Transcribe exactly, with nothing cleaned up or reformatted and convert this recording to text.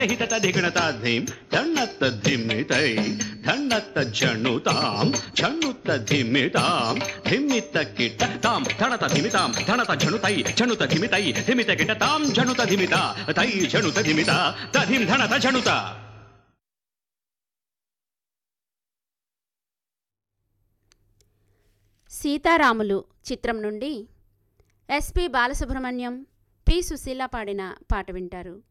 హితత ధిగణత ధిం ధన్నత్త ధిమ్మితై ధన్నత్త ఝణుతాం ఝణుత్త ధిమ్మితాం ధిమ్మిత కిట తాం ధణత ధిమితాం ధణత ఝణుతై ఝణుత ధిమితై ధిమిత కిట తాం ఝణుత ధిమిత తై ఝణుత ధిమిత తధిం ధణత ఝణుత. సీతారాములు చిత్రం నుండి ఎస్పి బాలసుబ్రహ్మణ్యం, పి సుశీల పాడిన పాట వింటారు.